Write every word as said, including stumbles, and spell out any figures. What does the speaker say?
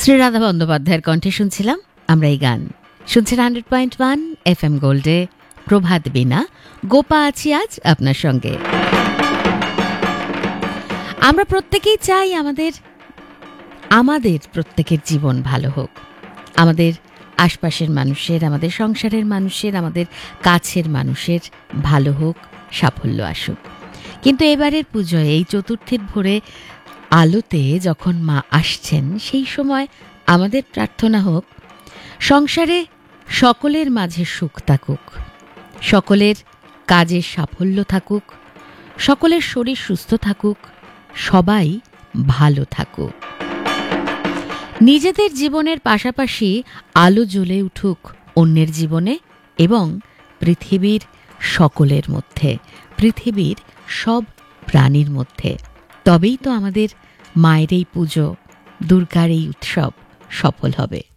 শ্রীরাধা বন্দ্যোপাধ্যায়ের কণ্ঠে শুনছিলাম আমরা এই গান। শুনছেন hundred point one F M গোল্ডে প্রভাত বীণা। গোপা আছি আজ আপনার সঙ্গে। আমরা প্রত্যেকেই চাই আমাদের আমাদের প্রত্যেকের জীবন ভালো হোক, আমাদের আশপাশের মানুষের, আমাদের সংসারের মানুষের, আমাদের কাছের মানুষের ভালো হোক, সাফল্য আসুক। কিন্তু এবারের পুজোয় এই চতুর্থীর ভোরে আলোতে যখন মা আসছেন, সেই সময় আমাদের প্রার্থনা হোক সংসারে সকলের মাঝে সুখ থাকুক, সকলের কাজের সাফল্য থাকুক, সকলের শরীর সুস্থ থাকুক, সবাই ভালো থাকুক। নিজেদের জীবনের পাশাপাশি আলো জ্বলে উঠুক অন্যের জীবনে এবং পৃথিবীর সকলের মধ্যে, পৃথিবীর সব প্রাণীর মধ্যে। তবেই তো আমাদের মায়ের এই পুজো, দুর্গার এই উৎসব সফল হবে।